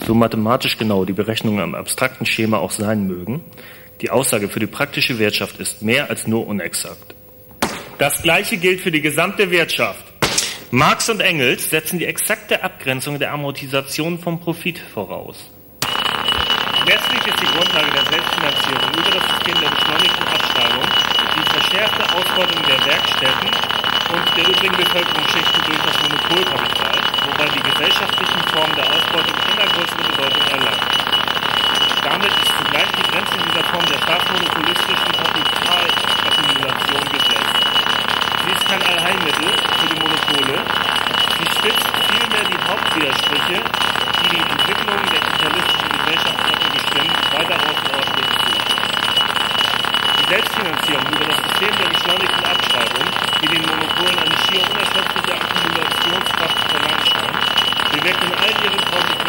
so mathematisch genau die Berechnungen am abstrakten Schema auch sein mögen, die Aussage für die praktische Wirtschaft ist mehr als nur unexakt. Das Gleiche gilt für die gesamte Wirtschaft. Marx und Engels setzen die exakte Abgrenzung der Amortisation vom Profit voraus. Letztlich ist die Grundlage der Selbstfinanzierung über das System der beschleunigten Abschreibung die verschärfte Ausbeutung der Werkstätten und der übrigen Bevölkerungsschichten durch das Monopolkapital, wobei die gesellschaftlichen Formen der Ausbeutung immer größere Bedeutung erlangen. Damit ist zugleich die Grenze dieser Form der staatsmonopolistischen Kapitalakkumulation gesetzt. Sie ist kein Allheilmittel für die Monopole, sie spitzt vielmehr die Hauptwidersprüche, die die Entwicklung der kapitalistischen Gesellschaftsordnung bestimmen, weiter außerordentlich zu. Die Selbstfinanzierung über das System der beschleunigten Abschreibung, die den Monopolen eine schier unerschöpfliche Akkumulationskraft verlangt scheint, bewirkt in all ihren Konsequenzen